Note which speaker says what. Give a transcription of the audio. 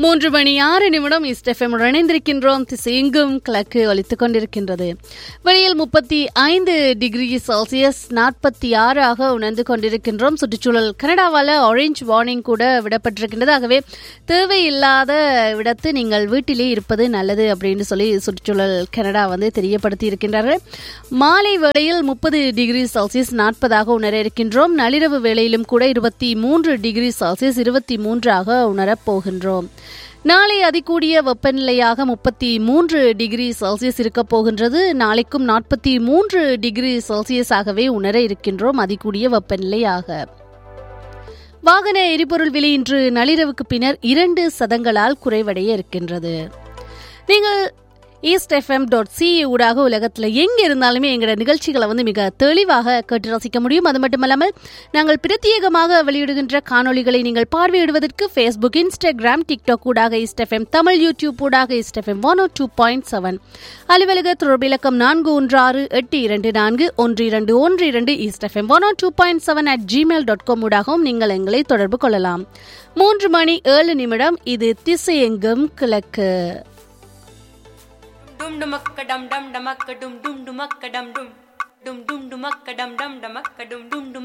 Speaker 1: 3:06 east FM இணைந்திருக்கின்றோம். திசையெங்கும் கிழக்கு ஒலித்துக் கொண்டிருக்கின்றது. வெளியில் 35 டிகிரி செல்சியஸ் 46 உணர்ந்து கொண்டிருக்கின்றோம். சுற்றுச்சூழல் கனடாவால் ஆரஞ்சு வார்னிங் கூட விடப்பட்டிருக்கின்றது. ஆகவே தேவையில்லாத விடத்து நீங்கள் வீட்டிலே இருப்பது நல்லது அப்படின்னு சொல்லி சுற்றுச்சூழல் கனடா தெரியப்படுத்தி இருக்கின்றார்கள். மாலை வேளையில் 30 டிகிரி செல்சியஸ் 40 உணர இருக்கின்றோம். நள்ளிரவு வேளையிலும் கூட 23 டிகிரி செல்சியஸ் 23 உணரப் போகின்றோம். நாளை அதிகூடிய வெப்பநிலையாக 33 டிகிரி செல்சியஸ் இருக்க போகின்றது. நாளைக்கும் 43 டிகிரி செல்சியஸாகவே உணர இருக்கின்றோம் அதிகூடிய வெப்பநிலையாக. வாகன எரிபொருள் விலை இன்று நள்ளிரவுக்கு பின்னர் 2% குறைவடைய இருக்கின்றது. நீங்கள் eastfm.ca ஊடாக உலகத்தில் எங்கே இருந்தாலுமே எங்களோட நிகழ்ச்சிகளை மிக தெளிவாக கேட்டு ரசிக்க முடியும். அது மட்டுமல்லாமல் நாங்கள் பிரத்யேகமாக வெளியிடுகின்ற காணொலிகளை நீங்கள் பார்வையிடுவதற்கு ஃபேஸ்புக், இன்ஸ்டாகிராம், டிக்டாக் ஊடாக eastfm தமிழ், யூடியூப் ஊடாக eastfm 102.7, அலுவலக தொடர்பு இலக்கம் 4162241212 eastfm 102.7 @gmail.com ஊடாகவும் நீங்கள் எங்களை தொடர்பு கொள்ளலாம். 3:07 இது திசையெங்கும் கிழக்கு.
Speaker 2: dum dumakka dum dum dumakka dum dum dumakka dum dum dum dum dumakka dum dum dumakka dum dum